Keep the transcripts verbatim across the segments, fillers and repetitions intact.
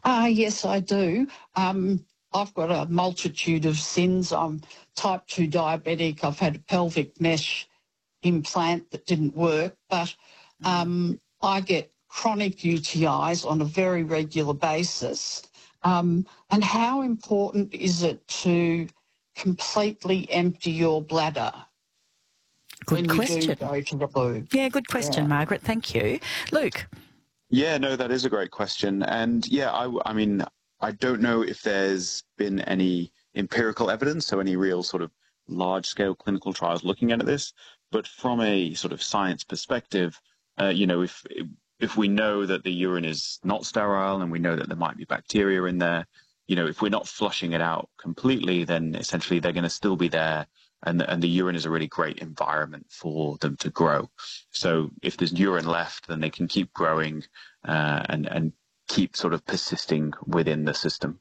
Ah, yes, I do. Um, I've got a multitude of sins. I'm type two diabetic. I've had a pelvic mesh implant that didn't work, but um, I get chronic U T Is on a very regular basis. Um, and how important is it to completely empty your bladder Good when you do question. go to the loo? Yeah, good question, Yeah. Margaret. Thank you. Luke? Yeah, no, that is a great question. And yeah, I, I mean, I don't know if there's been any empirical evidence, so any real sort of large scale clinical trials looking at this. But from a sort of science perspective, uh, you know, if if we know that the urine is not sterile and we know that there might be bacteria in there, you know, if we're not flushing it out completely, then essentially they're going to still be there. And the, and the urine is a really great environment for them to grow. So if there's urine left, then they can keep growing uh, and, and keep sort of persisting within the system.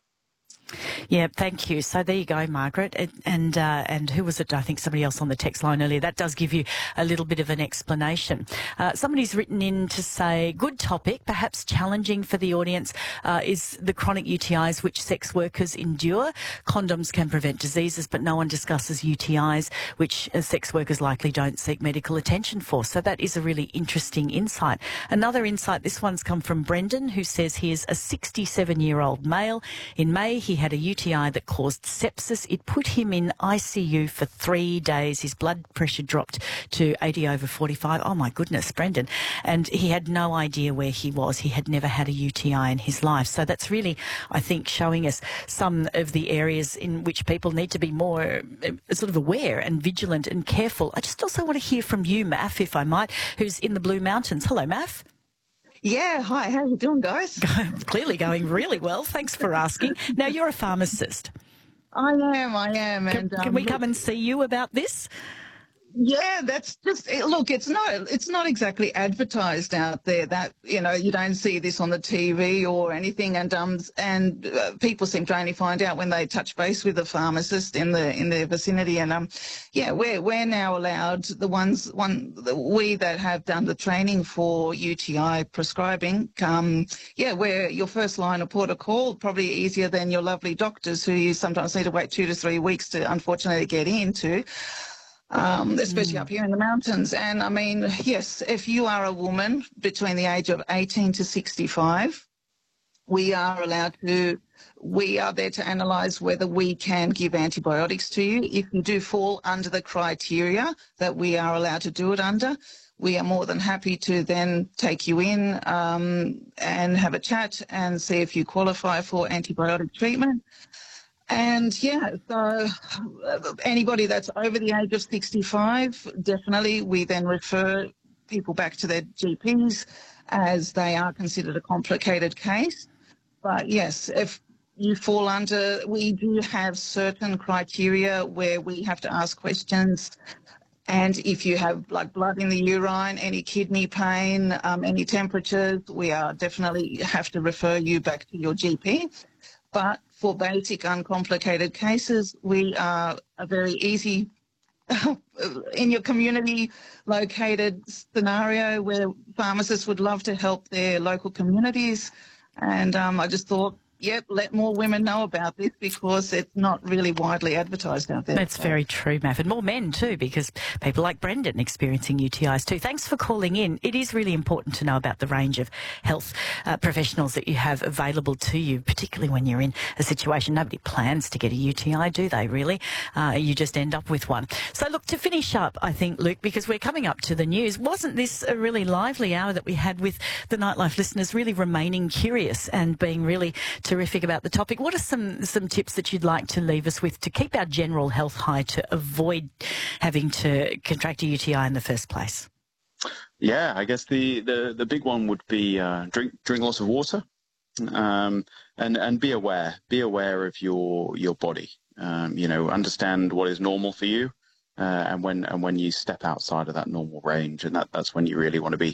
Yeah, thank you. So there you go, Margaret. And and, uh, and who was it? I think somebody else on the text line earlier. That does give you a little bit of an explanation. Uh, somebody's written in to say, good topic, perhaps challenging for the audience, uh, is the chronic U T Is which sex workers endure. Condoms can prevent diseases, but no one discusses U T Is, which uh, sex workers likely don't seek medical attention for. So that is a really interesting insight. Another insight, this one's come from Brendan, who says he is a sixty-seven-year-old male. In May, he had a U T I that caused sepsis. It put him in I C U for three days. His blood pressure dropped to eighty over forty-five. Oh, my goodness, Brendan. And he had no idea where he was. He had never had a U T I in his life. So that's really, I think, showing us some of the areas in which people need to be more uh, sort of aware and vigilant and careful. I just also want to hear from you, Maff, if I might, who's in the Blue Mountains. Hello, Maff. Yeah, hi, how you doing, guys? Clearly going really well. Thanks for asking. Now, you're a pharmacist. I am, I am. Can, and, um, can we look, come and see you about this? Yeah, that's just it, look. It's not. It's not exactly advertised out there. That you know, you don't see this on the T V or anything. And um, and uh, people seem to only find out when they touch base with the pharmacist in the in their vicinity. And um, yeah, we're we're now allowed the ones one the, we that have done the training for U T I prescribing. Um, yeah, we're your first line of port of call. Probably easier than your lovely doctors who you sometimes need to wait two to three weeks to unfortunately get into. Um, especially mm. up here in the mountains. And I mean, yes, if you are a woman between the age of eighteen to sixty-five, we are allowed to, we are there to analyse whether we can give antibiotics to you. If you do fall under the criteria that we are allowed to do it under, we are more than happy to then take you in um, and have a chat and see if you qualify for antibiotic treatment. And yeah, so anybody that's over the age of sixty-five, definitely we then refer people back to their G Ps as they are considered a complicated case. But yes, if you fall under, we do have certain criteria where we have to ask questions. And if you have like blood in the urine, any kidney pain, um, any temperatures, we are definitely have to refer you back to your G P. But for basic, uncomplicated cases, we are a very easy, in your community located scenario where pharmacists would love to help their local communities. And um, I just thought, yep, let more women know about this because it's not really widely advertised out there. That's very true, Maff. And more men too, because people like Brendan experiencing U T Is too. Thanks for calling in. It is really important to know about the range of health uh, professionals that you have available to you, particularly when you're in a situation. Nobody plans to get a U T I, do they, really? Uh, you just end up with one. So look, to finish up, I think, Luke, because we're coming up to the news, wasn't this a really lively hour that we had with the Nightlife listeners really remaining curious and being really terrific about the topic? What are some some tips that you'd like to leave us with to keep our general health high, to avoid having to contract a U T I in the first place? Yeah, I guess the, the, the big one would be uh, drink drink lots of water, um, and and be aware. Be aware of your your body. Um, you know, understand what is normal for you, uh, and when and when you step outside of that normal range, and that, that's when you really want to be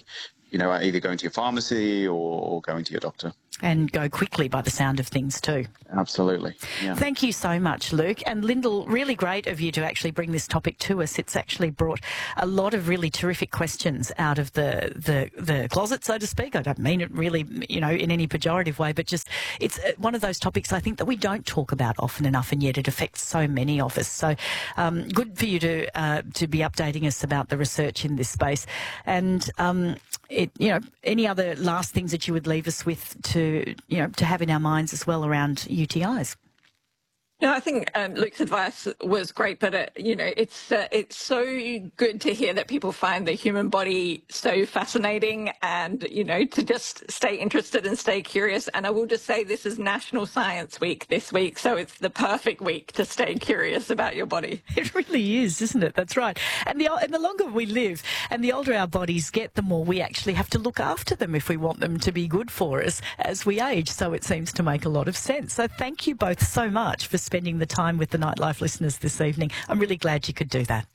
you know, either going to your pharmacy or, or going to your doctor. And go quickly by the sound of things too. Absolutely. Yeah. Thank you so much, Luke. And Lyndall, really great of you to actually bring this topic to us. It's actually brought a lot of really terrific questions out of the, the, the closet, so to speak. I don't mean it really, you know, in any pejorative way, but just it's one of those topics I think that we don't talk about often enough, and yet it affects so many of us. So um, good for you to uh, to be updating us about the research in this space. And um, it, you know, any other last things that you would leave us with to, you know, to have in our minds as well around U T Is? No, I think um, Luke's advice was great, but uh, you know, it's uh, it's so good to hear that people find the human body so fascinating, and you know, to just stay interested and stay curious. And I will just say, this is National Science Week this week, so it's the perfect week to stay curious about your body. It really is, isn't it? That's right. And the and the longer we live, and the older our bodies get, the more we actually have to look after them if we want them to be good for us as we age. So it seems to make a lot of sense. So thank you both so much for spending the time with the Nightlife listeners this evening. I'm really glad you could do that.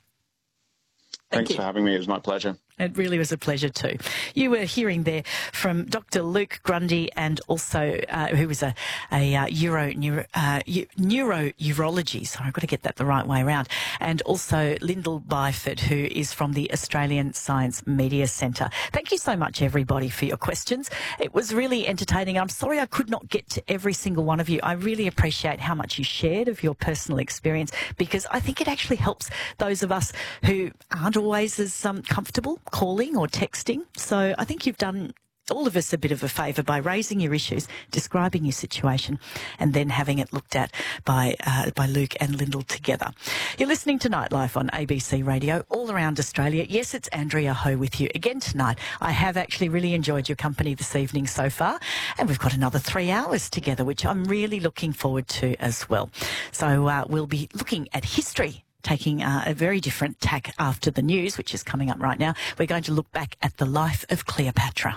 Thanks Thank for having me. It was my pleasure. It really was a pleasure too. You were hearing there from Doctor Luke Grundy, and also uh, who was a, a uh, Euro, neuro, uh, neurourology, sorry, I've got to get that the right way around, and also Lyndall Byford, who is from the Australian Science Media Centre. Thank you so much, everybody, for your questions. It was really entertaining. I'm sorry I could not get to every single one of you. I really appreciate how much you shared of your personal experience, because I think it actually helps those of us who aren't always as um, comfortable calling or texting. So I think you've done all of us a bit of a favour by raising your issues, describing your situation, and then having it looked at by uh, by Luke and Lyndall together. You're listening to Nightlife on A B C Radio all around Australia. Yes, it's Andrea Ho with you again tonight. I have actually really enjoyed your company this evening so far, and we've got another three hours together, which I'm really looking forward to as well. So uh, we'll be looking at history, taking uh, a very different tack after the news, which is coming up right now. We're going to look back at the life of Cleopatra.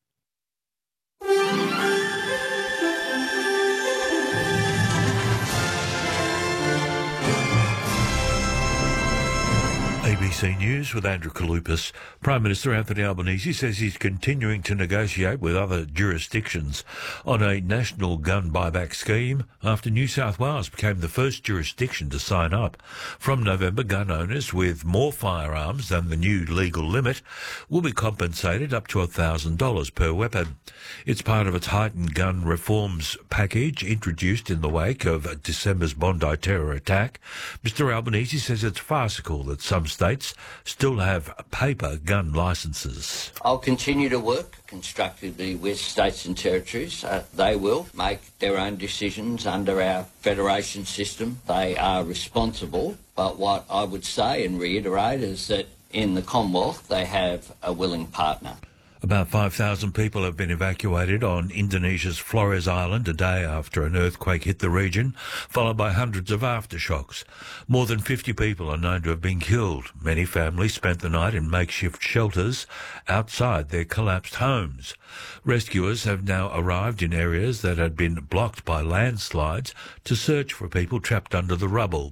A B C News with Andrew Kalupas. Prime Minister Anthony Albanese says he's continuing to negotiate with other jurisdictions on a national gun buyback scheme after New South Wales became the first jurisdiction to sign up. From November, gun owners with more firearms than the new legal limit will be compensated up to one thousand dollars per weapon. It's part of a heightened gun reforms package introduced in the wake of December's Bondi terror attack. Mister Albanese says it's farcical that some states still have paper gun licences. I'll continue to work constructively with states and territories. Uh, they will make their own decisions under our federation system. They are responsible, but what I would say and reiterate is that in the Commonwealth they have a willing partner. About five thousand people have been evacuated on Indonesia's Flores Island a day after an earthquake hit the region, followed by hundreds of aftershocks. More than fifty people are known to have been killed. Many families spent the night in makeshift shelters outside their collapsed homes. Rescuers have now arrived in areas that had been blocked by landslides to search for people trapped under the rubble.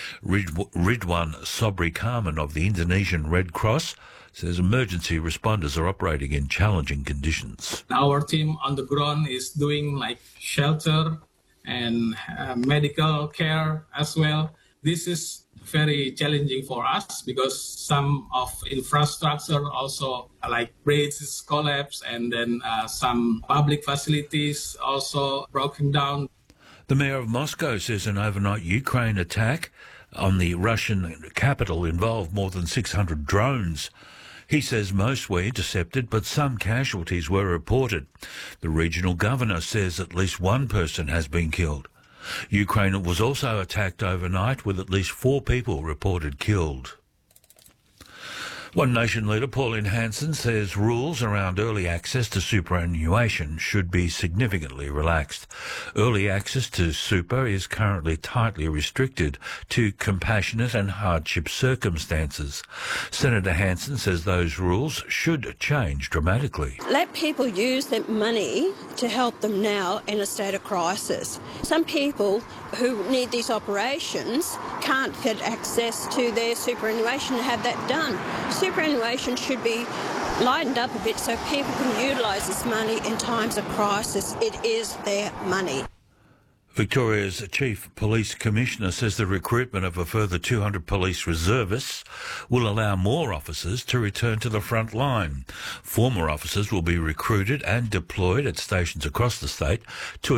Rid- Ridwan Sobri Karman of the Indonesian Red Cross says emergency responders are operating in challenging conditions. Our team on the ground is doing like shelter and uh, medical care as well. This is very challenging for us because some of infrastructure also like bridges collapse, and then uh, some public facilities also broken down. The mayor of Moscow says an overnight Ukraine attack on the Russian capital involved more than six hundred drones. He says most were intercepted, but some casualties were reported. The regional governor says at least one person has been killed. Ukraine was also attacked overnight, with at least four people reported killed. One Nation leader, Pauline Hanson, says rules around early access to superannuation should be significantly relaxed. Early access to super is currently tightly restricted to compassionate and hardship circumstances. Senator Hanson says those rules should change dramatically. Let people use their money to help them now in a state of crisis. Some people who need these operations can't get access to their superannuation and have that done. Superannuation should be lightened up a bit so people can utilise this money in times of crisis. It is their money. Victoria's Chief Police Commissioner says the recruitment of a further two hundred police reservists will allow more officers to return to the front line. Former officers will be recruited and deployed at stations across the state to